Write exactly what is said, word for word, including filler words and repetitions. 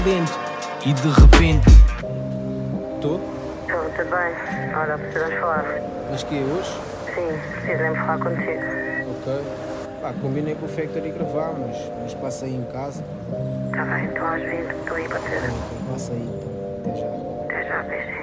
dentro e de repente. Tu? Estou, tudo bem? Olha, precisamos falar. Mas que é hoje? Sim, preciso mesmo falar contigo. Ok. Pá, combinei com o Factory gravar, mas, mas passa aí em casa. Está bem, então às vinte estou aí para ter. Ok, passa aí então. Até já. Até já, beijinho.